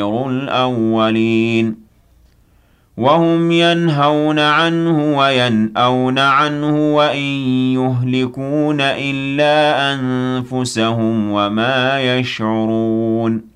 الأولين وهم ينهون عنه وينأون عنه وإن يهلكون إلا أنفسهم وما يشعرون